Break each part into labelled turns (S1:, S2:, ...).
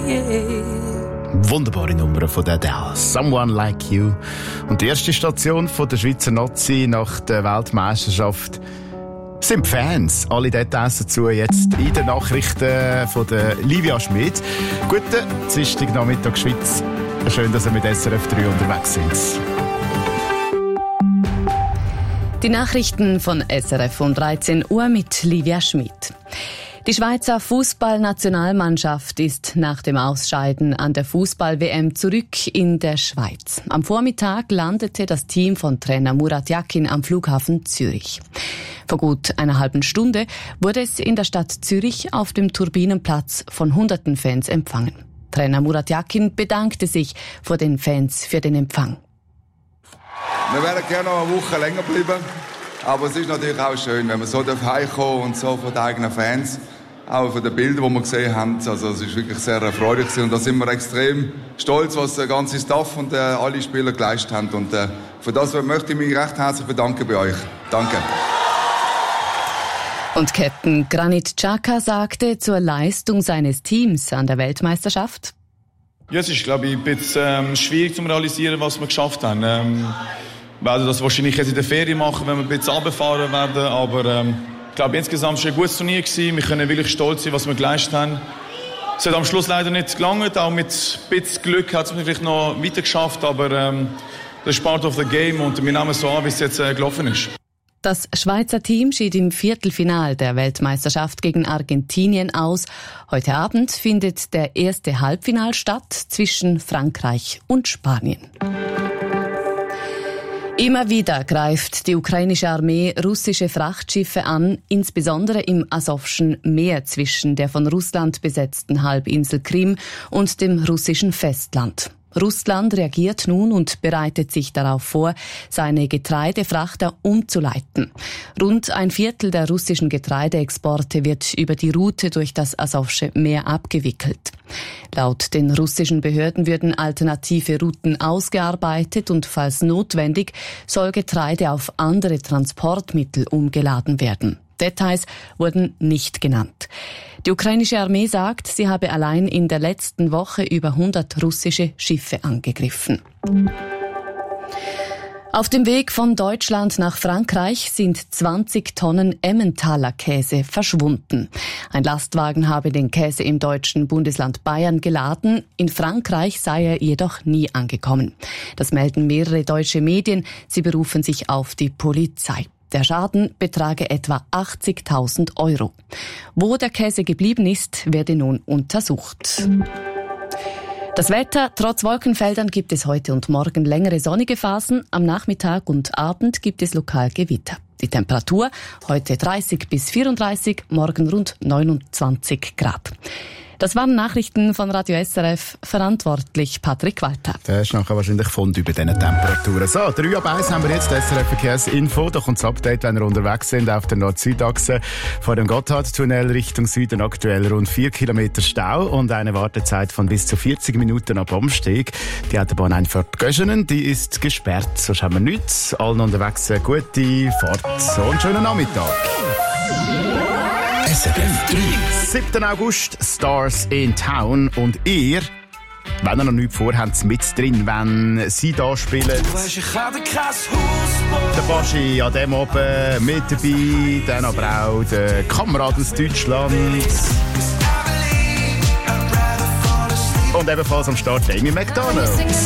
S1: Wunderbare Nummer von der Adele, Someone Like You. Und die erste Station von der Schweizer Nazi nach der Weltmeisterschaft sind Fans. Alle Details dazu jetzt in den Nachrichten von der Livia Schmid. Guten Dienstagnachmittag Schweiz. Schön, dass ihr mit SRF 3 unterwegs sind.
S2: Die Nachrichten von SRF um 13 Uhr mit Livia Schmid. Die Schweizer Fußballnationalmannschaft ist nach dem Ausscheiden an der Fußball-WM zurück in der Schweiz. Am Vormittag landete das Team von Trainer Murat Yakin am Flughafen Zürich. Vor gut einer halben Stunde wurde es in der Stadt Zürich auf dem Turbinenplatz von hunderten Fans empfangen. Trainer Murat Yakin bedankte sich vor den Fans für den Empfang.
S3: Wir wären gerne noch eine Woche länger bleiben. Aber es ist natürlich auch schön, wenn man so heimkommen und so von den eigenen Fans, auch von den Bildern, die wir gesehen haben. Also es ist wirklich sehr erfreulich und da sind wir extrem stolz, was der ganze Staff und alle Spieler geleistet haben. Und für das möchte ich mich recht herzlich bedanken bei euch. Danke.
S2: Und Captain Granit Xhaka sagte zur Leistung seines Teams an der Weltmeisterschaft:
S4: Ja, es ist, glaube ich, ein bisschen schwierig zu realisieren, was wir geschafft haben. Wir werden das wahrscheinlich jetzt in der Ferien machen, wenn wir ein bisschen runterfahren werden. Aber ich glaube, insgesamt war es ein gutes Turnier gewesen. Wir können wirklich stolz sein, was wir geleistet haben. Es hat am Schluss leider nicht gelangt. Auch mit ein bisschen Glück hat es vielleicht noch weiter geschafft. Aber das ist part of the game und wir nehmen es so an, wie es jetzt gelaufen ist.
S2: Das Schweizer Team schied im Viertelfinal der Weltmeisterschaft gegen Argentinien aus. Heute Abend findet der erste Halbfinal statt zwischen Frankreich und Spanien. Immer wieder greift die ukrainische Armee russische Frachtschiffe an, insbesondere im Asowschen Meer zwischen der von Russland besetzten Halbinsel Krim und dem russischen Festland. Russland reagiert nun und bereitet sich darauf vor, seine Getreidefrachter umzuleiten. Rund ein Viertel der russischen Getreideexporte wird über die Route durch das Asowsche Meer abgewickelt. Laut den russischen Behörden würden alternative Routen ausgearbeitet und falls notwendig soll Getreide auf andere Transportmittel umgeladen werden. Details wurden nicht genannt. Die ukrainische Armee sagt, sie habe allein in der letzten Woche über 100 russische Schiffe angegriffen. Auf dem Weg von Deutschland nach Frankreich sind 20 Tonnen Emmentaler Käse verschwunden. Ein Lastwagen habe den Käse im deutschen Bundesland Bayern geladen. In Frankreich sei er jedoch nie angekommen. Das melden mehrere deutsche Medien. Sie berufen sich auf die Polizei. Der Schaden betrage etwa 80.000 €. Wo der Käse geblieben ist, werde nun untersucht. Das Wetter: Trotz Wolkenfeldern gibt es heute und morgen längere sonnige Phasen. Am Nachmittag und Abend gibt es lokal Gewitter. Die Temperatur: heute 30 bis 34, morgen rund 29 Grad. Das waren Nachrichten von Radio SRF, verantwortlich Patrick Walter.
S1: Das ist nachher wahrscheinlich Fondue bei diesen Temperaturen. So, 3 ab 1 haben wir jetzt SRF Verkehrsinfo. Da kommt das Update, wenn wir unterwegs sind auf der Nord-Süd-Achse vor dem Gotthardtunnel Richtung Süden. Aktuell rund 4 Kilometer Stau und eine Wartezeit von bis zu 40 Minuten ab Umstieg. Die Autobahn Einfahrt Göschenen, die ist gesperrt. Sonst haben wir nichts. Allen unterwegs eine gute Fahrt. So, einen schönen Nachmittag. SRF 3. 7. August, Stars in Town. Und ihr, wenn ihr noch nichts vorhabt, mit drin, wenn sie da spielen. Du weißt, ich habe kein Haus. Der Baschi an dem oben mit dabei, dann aber auch der Kamerad aus Deutschland. Und ebenfalls am Start Amy McDonald.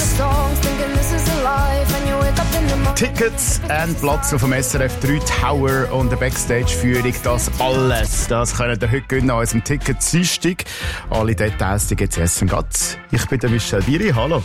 S1: Tickets und Platz auf dem SRF 3 Tower und der Backstage-Führung, das alles, das könnt ihr heute gewinnen an unserem Ticket Dienstag. Alle Details, die gibt es erst im Gatz. Ich bin der Michel Biri, hallo.